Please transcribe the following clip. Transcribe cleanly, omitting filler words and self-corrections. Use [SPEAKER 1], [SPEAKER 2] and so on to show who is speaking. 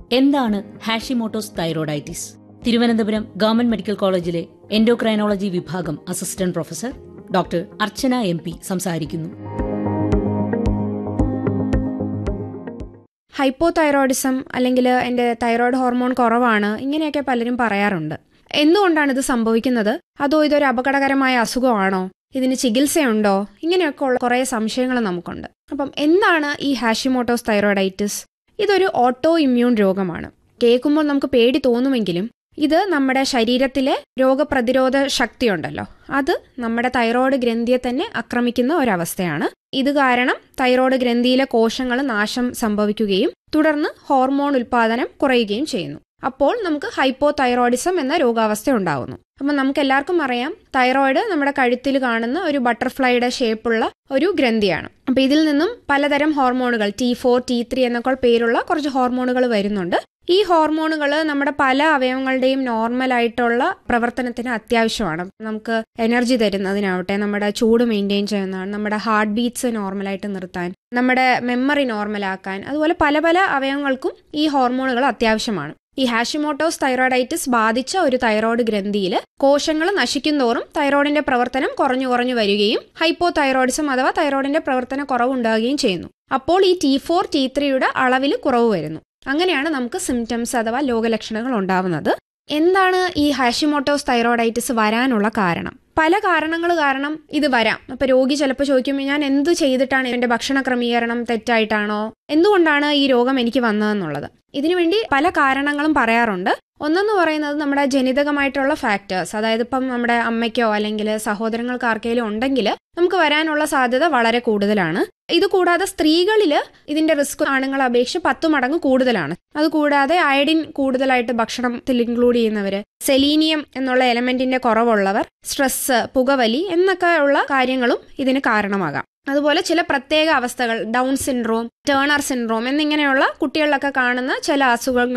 [SPEAKER 1] എന്താണ് Hashimoto's thyroiditis? Thiruvananthapuram government medical കോളേജിലെ endocrinology വിഭാഗം അസിസ്റ്റന്റ് പ്രൊഫസർ ഡോക്ടർ അർച്ചന MP സംസാരിക്കുന്നു.
[SPEAKER 2] ഹൈപ്പോതൈറോയിഡിസം അല്ലെങ്കിൽ എൻ്റെ തൈറോയ്ഡ് ഹോർമോൺ കുറവാണ്, ഇങ്ങനെയൊക്കെ പലരും പറയാറുണ്ട്. എന്തുകൊണ്ടാണ് ഇത് സംഭവിക്കുന്നത്? അതോ ഇതൊരു അപകടകരമായ അസുഖമാണോ? ഇതിന് ചികിത്സയുണ്ടോ? ഇങ്ങനെയൊക്കെ ഉള്ള കുറേ സംശയങ്ങൾ നമുക്കുണ്ട്. അപ്പം എന്താണ് ഈ ഹാഷിമോട്ടോസ് തൈറോയ്ഡൈറ്റിസ്? ഇതൊരു ഓട്ടോ ഇമ്മ്യൂൺ രോഗമാണ്. കേൾക്കുമ്പോൾ നമുക്ക് പേടി തോന്നുമെങ്കിലും ഇത് നമ്മുടെ ശരീരത്തിലെ രോഗപ്രതിരോധ ശക്തിയുണ്ടല്ലോ, അത് നമ്മുടെ തൈറോയ്ഡ് ഗ്രന്ഥിയെ തന്നെ ആക്രമിക്കുന്ന ഒരവസ്ഥയാണ്. ഇത് കാരണം തൈറോയ്ഡ് ഗ്രന്ഥിയിലെ കോശങ്ങൾ നാശം സംഭവിക്കുകയും തുടർന്ന് ഹോർമോൺ ഉൽപാദനം കുറയുകയും ചെയ്യുന്നു. അപ്പോൾ നമുക്ക് ഹൈപ്പോതൈറോയിഡിസം എന്ന രോഗാവസ്ഥ ഉണ്ടാകുന്നു. അപ്പം നമുക്ക് എല്ലാവർക്കും അറിയാം, തൈറോയ്ഡ് നമ്മുടെ കഴുത്തിൽ കാണുന്ന ഒരു ബട്ടർഫ്ലൈയുടെ ഷേപ്പുള്ള ഒരു ഗ്രന്ഥിയാണ്. അപ്പം ഇതിൽ നിന്നും പലതരം ഹോർമോണുകൾ T4, T3 എന്നൊക്കെ പേരുള്ള കുറച്ച് ഹോർമോണുകൾ വരുന്നുണ്ട്. ഈ ഹോർമോണുകൾ നമ്മുടെ പല അവയവങ്ങളുടെയും നോർമലായിട്ടുള്ള പ്രവർത്തനത്തിന് അത്യാവശ്യമാണ്. നമുക്ക് എനർജി തരുന്നതിനാവട്ടെ, നമ്മുടെ ചൂട് മെയിൻറ്റെയിൻ ചെയ്യുന്നതാണ്, നമ്മുടെ ഹാർട്ട് ബീറ്റ്സ് നോർമലായിട്ട് നിർത്താൻ, നമ്മുടെ മെമ്മറി നോർമലാക്കാൻ, അതുപോലെ പല പല അവയവങ്ങൾക്കും ഈ ഹോർമോണുകൾ അത്യാവശ്യമാണ്. ഈ ഹാഷിമോട്ടോസ് തൈറോയ്ഡൈറ്റിസ് ബാധിച്ച ഒരു തൈറോയ്ഡ് ഗ്രന്ഥിയിൽ കോശങ്ങൾ നശിക്കുന്തോറും തൈറോയ്ഡിന്റെ പ്രവർത്തനം കുറഞ്ഞു വരികയും ഹൈപ്പോതൈറോയിഡിസം അഥവാ തൈറോയ്ഡിന്റെ പ്രവർത്തന കുറവുണ്ടാകുകയും ചെയ്യുന്നു. അപ്പോൾ ഈ T4, T3യുടെ അളവിൽ കുറവ് വരുന്നു. അങ്ങനെയാണ് നമുക്ക് സിംറ്റംസ് അഥവാ രോഗലക്ഷണങ്ങൾ ഉണ്ടാവുന്നത്. എന്താണ് ഈ ഹാഷിമോട്ടോസ് തൈറോയ്ഡൈറ്റിസ് വരാനുള്ള കാരണം? പല കാരണങ്ങൾ കാരണം ഇത് വരാം. അപ്പൊ രോഗി ചിലപ്പോൾ ചോദിക്കും, ഞാൻ എന്ത് ചെയ്തിട്ടാണ്, എന്റെ ഭക്ഷണ ക്രമീകരണം തെറ്റായിട്ടാണോ, എന്തുകൊണ്ടാണ് ഈ രോഗം എനിക്ക് വന്നതെന്നുള്ളത്. ഇതിനുവേണ്ടി പല കാരണങ്ങളും പറയാറുണ്ട്. ഒന്നെന്ന് പറയുന്നത് നമ്മുടെ ജനിതകമായിട്ടുള്ള ഫാക്ടേഴ്സ്, അതായത് ഇപ്പം നമ്മുടെ അമ്മയ്ക്കോ അല്ലെങ്കിൽ സഹോദരങ്ങൾക്ക് ആർക്കെങ്കിലും ഉണ്ടെങ്കിൽ നമുക്ക് വരാനുള്ള സാധ്യത വളരെ കൂടുതലാണ്. ഇത് കൂടാതെ സ്ത്രീകളിൽ ഇതിന്റെ റിസ്ക് ആണുങ്ങളെ അപേക്ഷിച്ച് 10 മടങ്ങ് കൂടുതലാണ്. അതുകൂടാതെ അയഡിൻ കൂടുതലായിട്ട് ഭക്ഷണത്തിൽ ഇൻക്ലൂഡ് ചെയ്യുന്നവര്, സെലീനിയം എന്നുള്ള എലമെന്റിന്റെ കുറവുള്ളവർ, സ്ട്രെസ്, പുകവലി എന്നൊക്കെ ഉള്ള കാര്യങ്ങളും ഇതിന് കാരണമാകാം. അതുപോലെ ചില പ്രത്യേക അവസ്ഥകൾ, ഡൗൺ സിൻഡ്രോം, ടേണർ സിൻഡ്രോം എന്നിങ്ങനെയുള്ള കുട്ടികളിലൊക്കെ കാണുന്ന ചില അസുഖങ്ങൾ